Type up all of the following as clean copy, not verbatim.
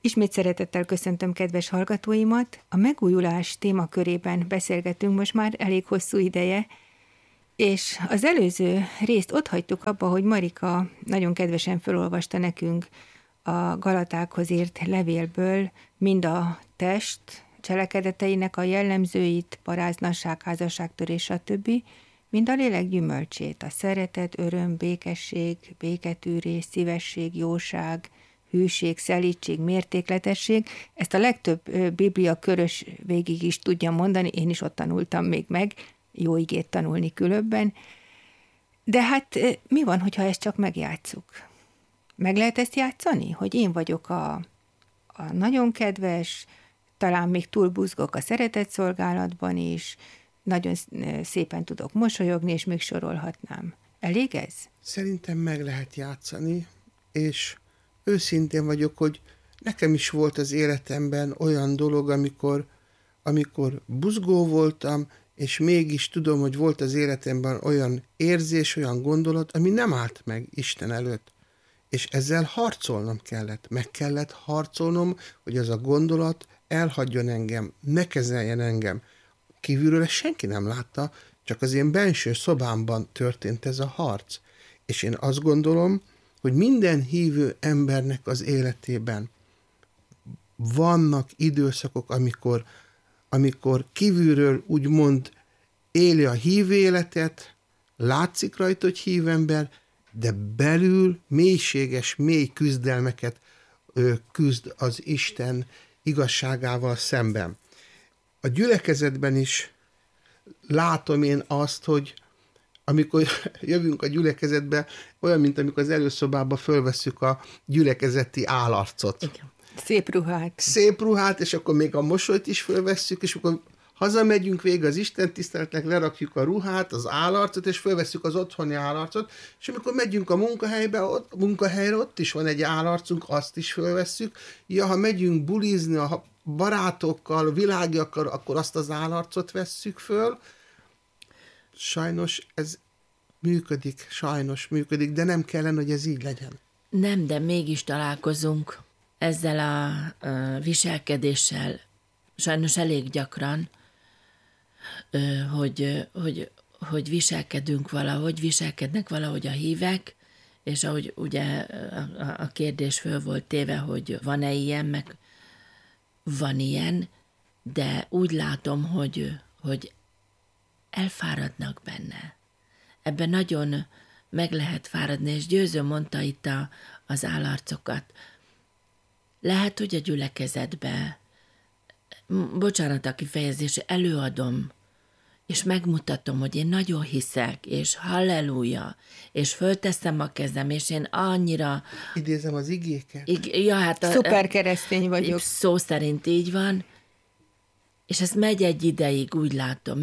Ismét szeretettel köszöntöm kedves hallgatóimat. A megújulás témakörében beszélgetünk most már elég hosszú ideje, és az előző részt ott hagytuk abba, hogy Marika nagyon kedvesen felolvasta nekünk a Galatákhoz írt levélből mind a test cselekedeteinek a jellemzőit, paráznasság, házasságtörés, stb., mind a lélek gyümölcsét, a szeretet, öröm, békesség, béketűrés, szívesség, jóság, hűség, szelídség, mértékletesség. Ezt a legtöbb Biblia körös végig is tudja mondani, én is ott tanultam még meg, jó igét tanulni különben. De hát mi van, hogyha ezt csak megjátszuk? Meg lehet ezt játszani? Hogy én vagyok a nagyon kedves, talán még túlbuzgok a szeretetszolgálatban is, nagyon szépen tudok mosolyogni, és még sorolhatnám. Elég ez? Szerintem meg lehet játszani, és őszintén vagyok, hogy nekem is volt az életemben olyan dolog, amikor buzgó voltam, és mégis tudom, hogy volt az életemben olyan érzés, olyan gondolat, ami nem állt meg Isten előtt. És ezzel harcolnom kellett. Meg kellett harcolnom, hogy az a gondolat elhagyjon engem, ne kezeljen engem. Kívülről ezt senki nem látta, csak az én benső szobámban történt ez a harc. És én azt gondolom, hogy minden hívő embernek az életében vannak időszakok, amikor kívülről úgymond éli a hívő életet, látszik rajta, hogy hív ember, de belül mélységes, mély küzdelmeket küzd az Isten igazságával szemben. A gyülekezetben is látom én azt, hogy amikor jövünk a gyülekezetbe, olyan, mint amikor az előszobába fölvesszük a gyülekezeti állarcot. Igen. Szép ruhát. Szép ruhát, és akkor még a mosolyt is fölvesszük, és akkor hazamegyünk végig az Isten tiszteletnek, lerakjuk a ruhát, az állarcot, és fölvesszük az otthoni állarcot, és amikor megyünk a munkahelyre, ott is van egy állarcunk, azt is fölvesszük. Ja, ha megyünk bulizni a barátokkal, világiakkal, akkor azt az állarcot vesszük föl. Sajnos ez működik, de nem kellene, hogy ez így legyen. Nem, de mégis találkozunk ezzel a viselkedéssel, sajnos elég gyakran, hogy viselkedünk valahogy, viselkednek valahogy a hívek, és ahogy ugye a kérdés föl volt téve, hogy van-e ilyen, meg van ilyen, de úgy látom, hogy elfáradnak benne. Ebben nagyon meg lehet fáradni, és Győző mondta itt az állarcokat. Lehet, hogy a gyülekezetbe, bocsánat a kifejezés, előadom, és megmutatom, hogy én nagyon hiszek, és halleluja, és fölteszem a kezem, és én annyira... Idézem az igéket. Szuper keresztény vagyok. Szó szerint így van, és ez megy egy ideig, úgy látom,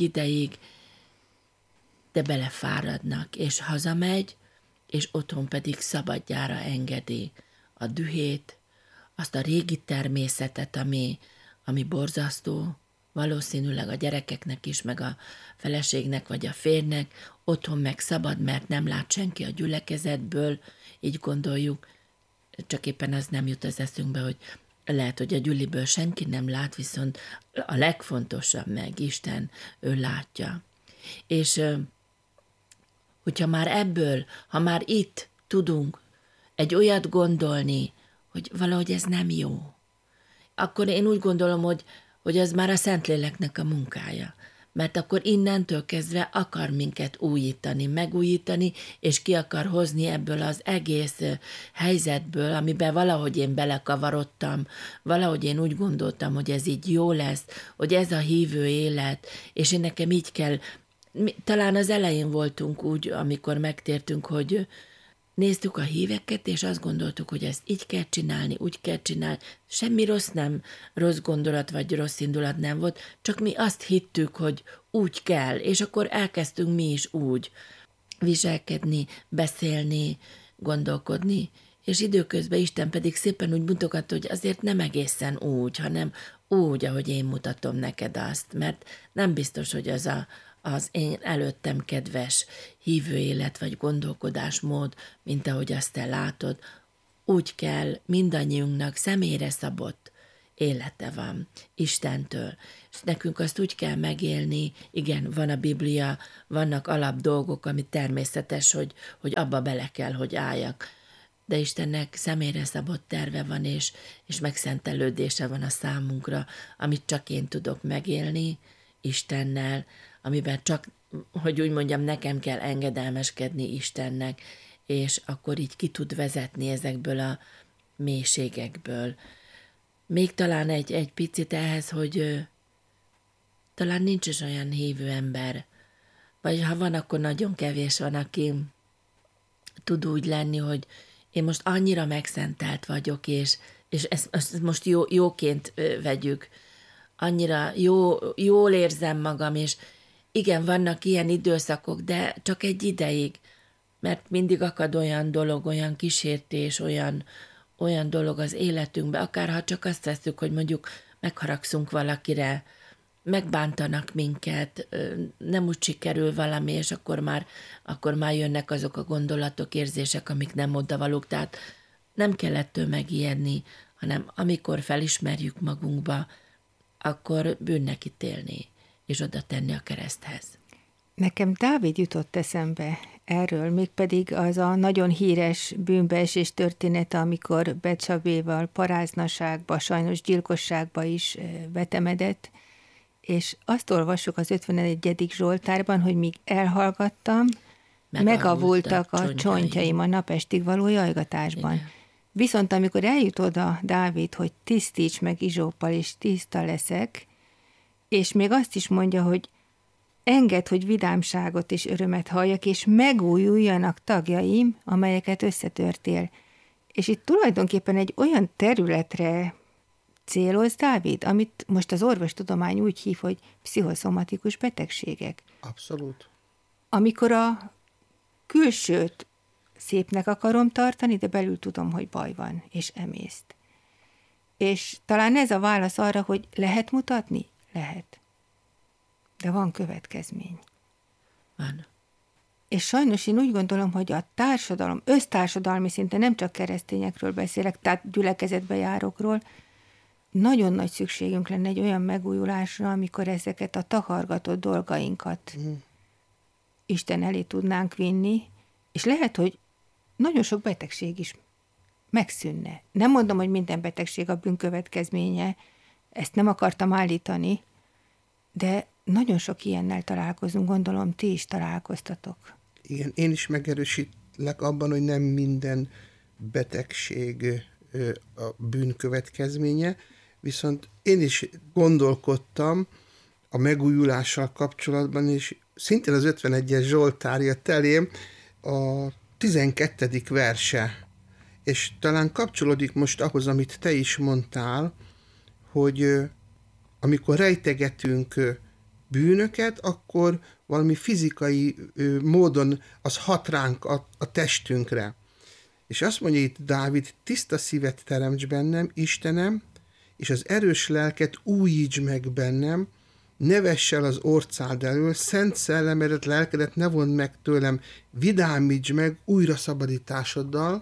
de belefáradnak, és hazamegy, és otthon pedig szabadjára engedi a dühét, azt a régi természetet, ami borzasztó, valószínűleg a gyerekeknek is, meg a feleségnek, vagy a férjnek, otthon meg szabad, mert nem lát senki a gyülekezetből, így gondoljuk, csak éppen az nem jut az eszünkbe, hogy lehet, hogy a gyüliből senki nem lát, viszont a legfontosabb meg Isten, ő látja. És hogyha már ebből, ha már itt tudunk egy olyat gondolni, hogy valahogy ez nem jó, akkor én úgy gondolom, hogy az már a Szentléleknek a munkája. Mert akkor innentől kezdve akar minket újítani, megújítani, és ki akar hozni ebből az egész helyzetből, amiben valahogy én belekavarodtam, valahogy én úgy gondoltam, hogy ez így jó lesz, hogy ez a hívő élet, és én nekem így kell. Talán az elején voltunk úgy, amikor megtértünk, hogy néztük a híveket, és azt gondoltuk, hogy ezt így kell csinálni, úgy kell csinálni. Semmi rossz gondolat vagy rossz indulat nem volt, csak mi azt hittük, hogy úgy kell, és akkor elkezdtünk mi is úgy viselkedni, beszélni, gondolkodni, és időközben Isten pedig szépen úgy mutogatta, hogy azért nem egészen úgy, hanem úgy, ahogy én mutatom neked azt, mert nem biztos, hogy az én előttem kedves hívő élet vagy gondolkodásmód, mint ahogy azt te látod, úgy kell, mindannyiunknak személyre szabott élete van Istentől. És nekünk azt úgy kell megélni, igen, van a Biblia, vannak alap dolgok, ami természetes, hogy abba bele kell, hogy álljak. De Istennek személyre szabott terve van, és megszentelődése van a számunkra, amit csak én tudok megélni Istennel, amiben csak, hogy úgy mondjam, nekem kell engedelmeskedni Istennek, és akkor így ki tud vezetni ezekből a mélységekből. Még talán egy picit ehhez, hogy talán nincs is olyan hívő ember, vagy ha van, akkor nagyon kevés van, aki tud úgy lenni, hogy én most annyira megszentelt vagyok, és ezt most jóként vegyük, annyira jól érzem magam, és igen, vannak ilyen időszakok, de csak egy ideig, mert mindig akad olyan dolog, olyan kísértés, olyan dolog az életünkbe, akár ha csak azt veszük, hogy mondjuk megharagszunk valakire, megbántanak minket, nem úgy sikerül valami, és akkor már jönnek azok a gondolatok, érzések, amik nem odavalók. Tehát nem kell ettől megijedni, hanem amikor felismerjük magunkba, akkor bűnnek ítélni, és oda tenni a kereszthez. Nekem Dávid jutott eszembe erről, mégpedig az a nagyon híres bűnbeesés története, amikor Betsabéval paráznaságba, sajnos gyilkosságba is vetemedett, és azt olvassuk az 51. Zsoltárban, hogy míg elhallgattam, megavultak a csontjaim a napestig való jajgatásban. Igen. Viszont amikor eljut oda Dávid, hogy tisztíts meg izsóppal, és tiszta leszek, és még azt is mondja, hogy engedd, hogy vidámságot és örömet halljak, és megújuljanak tagjaim, amelyeket összetörtél. És itt tulajdonképpen egy olyan területre céloz Dávid, amit most az orvostudomány úgy hív, hogy pszichoszomatikus betegségek. Abszolút. Amikor a külsőt szépnek akarom tartani, de belül tudom, hogy baj van, és emészt. És talán ez a válasz arra, hogy lehet mutatni? Lehet. De van következmény. Van. És sajnos én úgy gondolom, hogy a társadalom, össztársadalmi szinten, nem csak keresztényekről beszélek, tehát gyülekezetbe járókról, nagyon nagy szükségünk lenne egy olyan megújulásra, amikor ezeket a takargatott dolgainkat Isten elé tudnánk vinni, és lehet, hogy nagyon sok betegség is megszűnne. Nem mondom, hogy minden betegség a bűn következménye, ezt nem akartam állítani, de nagyon sok ilyennel találkozunk, gondolom, ti is találkoztatok. Igen, én is megerősítlek abban, hogy nem minden betegség a bűn következménye, viszont én is gondolkodtam a megújulással kapcsolatban, és szintén az 51-es Zsoltár jött elém, a 12. verse, és talán kapcsolódik most ahhoz, amit te is mondtál, hogy amikor rejtegetünk bűnöket, akkor valami fizikai módon az hat ránk a testünkre. És azt mondja itt Dávid, tiszta szívet teremts bennem, Istenem, és az erős lelket újíts meg bennem, ne vess el az orcád elől, szent szellemedet, lelkedet ne vondd meg tőlem, vidámíts meg újra szabadításoddal,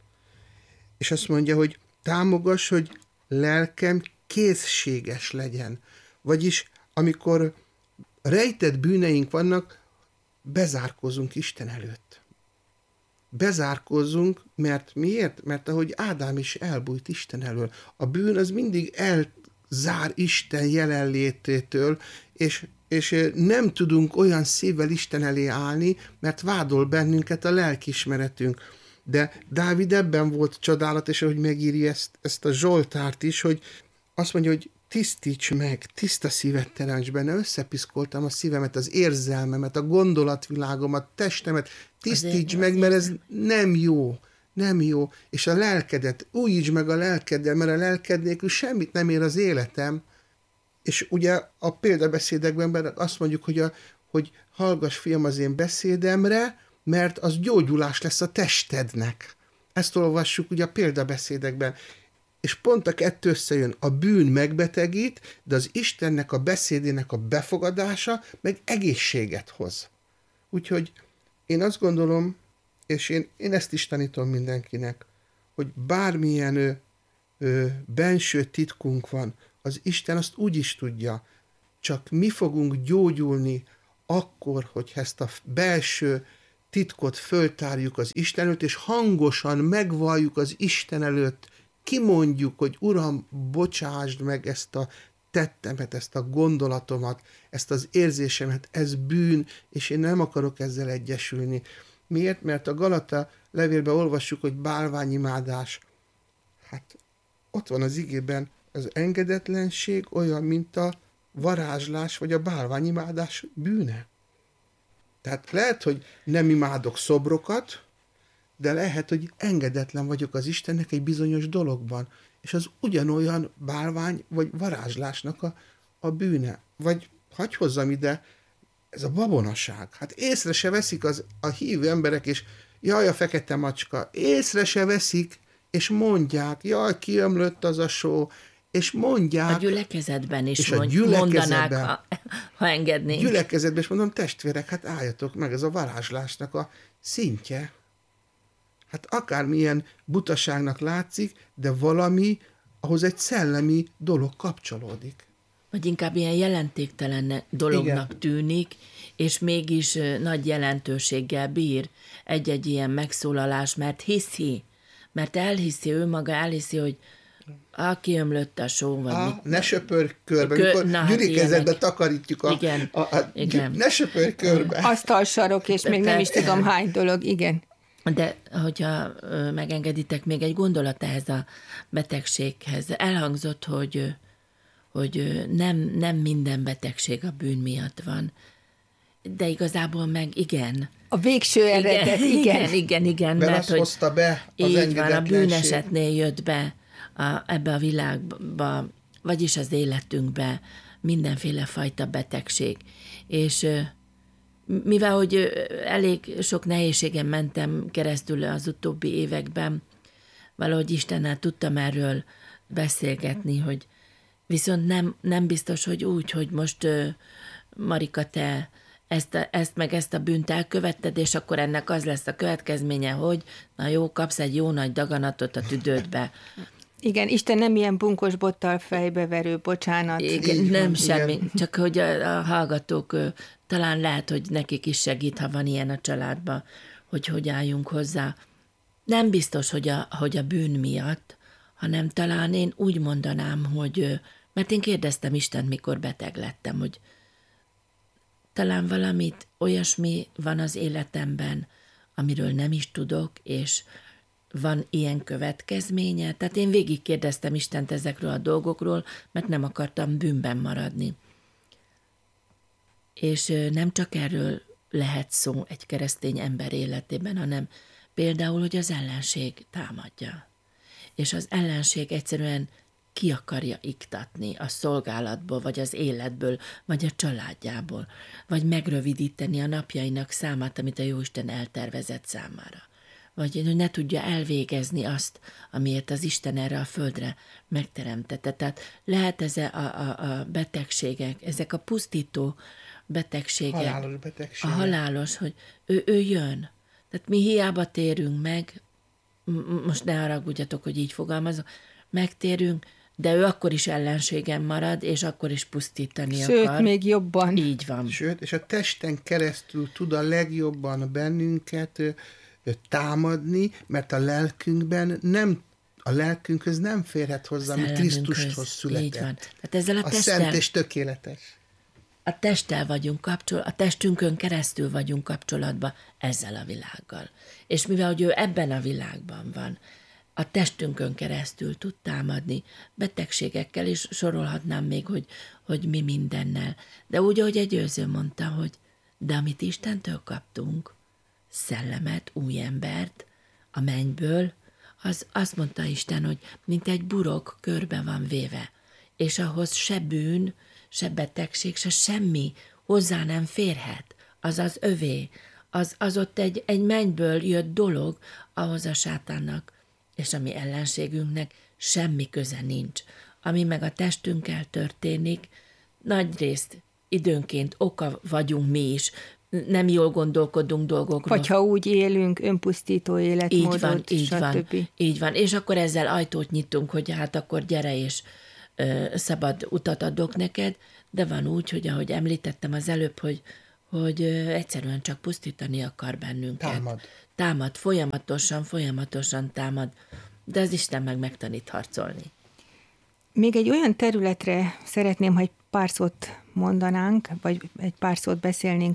és azt mondja, hogy támogass, hogy lelkem készséges legyen. Vagyis amikor rejtett bűneink vannak, bezárkózunk Isten előtt. Bezárkózzunk, mert miért? Mert ahogy Ádám is elbújt Isten elől. A bűn az mindig elzár Isten jelenlététől, és nem tudunk olyan szívvel Isten elé állni, mert vádol bennünket a lelkiismeretünk. De Dávid ebben volt csodálatos, hogy megírja ezt a Zsoltárt is, hogy azt mondja, hogy tisztíts meg, tiszta szívet teremts benne, összepiszkoltam a szívemet, az érzelmemet, a gondolatvilágomat, testemet, tisztíts meg, mert ez nem jó, nem jó, és a lelkedet, újítsd meg a lelkeddel, mert a lelked nélkül semmit nem ér az életem, és ugye a példabeszédekben azt mondjuk, hogy hallgass, fiam, az én beszédemre, mert az gyógyulás lesz a testednek. Ezt olvassuk ugye a példabeszédekben. És pont a kettő összejön, a bűn megbetegít, de az Istennek a beszédének a befogadása meg egészséget hoz. Úgyhogy én azt gondolom, és én ezt is tanítom mindenkinek, hogy bármilyen benső titkunk van, az Isten azt úgy is tudja, csak mi fogunk gyógyulni akkor, hogy ezt a belső titkot föltárjuk az Isten előtt, és hangosan megvalljuk az Isten előtt, kimondjuk, hogy Uram, bocsásd meg ezt a tettemet, ezt a gondolatomat, ezt az érzésemet, ez bűn, és én nem akarok ezzel egyesülni. Miért? Mert a Galata levélben olvassuk, hogy bálványimádás. Hát ott van az igében, az engedetlenség olyan, mint a varázslás, vagy a bálványimádás bűne. Tehát lehet, hogy nem imádok szobrokat, de lehet, hogy engedetlen vagyok az Istennek egy bizonyos dologban, és az ugyanolyan bálvány vagy varázslásnak a bűne. Vagy hagyj hozzam ide, ez a babonaság. Hát észre se veszik a hívő emberek, és jaj, a fekete macska, észre se veszik, és mondják, jaj, kiömlött az a só, és mondják. A gyülekezetben is mondanák, ha engednénk. Gyülekezetben is mondom, testvérek, hát álljatok meg, ez a varázslásnak a szintje. Hát akármilyen butaságnak látszik, de valami, ahhoz egy szellemi dolog kapcsolódik. Vagy inkább ilyen jelentéktelen dolognak Igen. tűnik, és mégis nagy jelentőséggel bír egy-egy ilyen megszólalás, mert elhiszi, ő maga elhiszi, hogy kiömlött a só, vagy ne söpörj körbe, mikor gyülekezetbe takarítjuk igen. Ne söpörj körbe. Asztalsarok, és még nem is tudom hány dolog, igen. De hogyha megengeditek, még egy gondolat ehhez a betegséghez. Elhangzott, hogy nem minden betegség a bűn miatt van, de igazából meg igen. A végső eredet, igen. Igen. Mert azt hozta be az így van, a engedetlenség. bűnesetnél jött be ebbe a világba, vagyis az életünkbe mindenféle fajta betegség. És mivel, hogy elég sok nehézségen mentem keresztül az utóbbi években, valahogy Istennel tudtam erről beszélgetni, hogy viszont nem biztos, hogy úgy, hogy most Marika, te ezt a bűnt elkövetted, és akkor ennek az lesz a következménye, hogy na jó, kapsz egy jó nagy daganatot a tüdődbe. Igen, Isten nem ilyen bunkos bottal fejbeverő, bocsánat. Igen, nem semmi, csak hogy a hallgatók talán lehet, hogy nekik is segít, ha van ilyen a családban, hogy álljunk hozzá. Nem biztos, hogy a bűn miatt, hanem talán én úgy mondanám, hogy, mert én kérdeztem Istent, mikor beteg lettem, hogy talán valamit, olyasmi van az életemben, amiről nem is tudok, és van ilyen következménye. Tehát én végig kérdeztem Istent ezekről a dolgokról, mert nem akartam bűnben maradni. És nem csak erről lehet szó egy keresztény ember életében, hanem például, hogy az ellenség támadja. És az ellenség egyszerűen ki akarja iktatni a szolgálatból, vagy az életből, vagy a családjából, vagy megrövidíteni a napjainak számát, amit a Jóisten eltervezett számára. Vagy hogy ne tudja elvégezni azt, amiért az Isten erre a földre megteremtette. Tehát lehet ez a betegségek, ezek a pusztító betegségek. Halálos betegségek. A halálos, hogy ő jön. Tehát mi hiába térünk meg, most ne haragudjatok, hogy így fogalmazok, megtérünk, de ő akkor is ellenségem marad, és akkor is pusztítani akar. Sőt, még jobban. Így van. Sőt, és a testen keresztül tud a legjobban bennünket támadni, mert a lelkünkhöz nem férhet hozzá, ami Krisztushoz született. Így van. Tehát ezzel a szent és tökéletes. A testtel vagyunk kapcsolatban, a testünkön keresztül vagyunk kapcsolatban ezzel a világgal. És mivel, hogy ő ebben a világban van, a testünkön keresztül tud támadni, betegségekkel is sorolhatnám még, hogy mi mindennel. De úgy, ahogy egy őző mondta, hogy de amit Istentől kaptunk, szellemet, új embert, a mennyből, az azt mondta Isten, hogy mint egy burok körbe van véve, és ahhoz se bűn, se betegség, se semmi hozzá nem férhet. Az az övé, az ott egy mennyből jött dolog, ahhoz a sátánnak és a mi ellenségünknek semmi köze nincs. Ami meg a testünkkel történik, nagyrészt időnként oka vagyunk mi is nem jól gondolkodunk dolgokról. Vagy ha úgy élünk, önpusztító életmódot, így stb. van, így van. És akkor ezzel ajtót nyitunk, hogy hát akkor gyere és szabad utat adok neked, de van úgy, hogy ahogy említettem az előbb, hogy egyszerűen csak pusztítani akar bennünket. Támad, folyamatosan támad, de az Isten megtanít harcolni. Még egy olyan területre szeretném, hogy pár szót mondanánk, vagy egy pár szót beszélnénk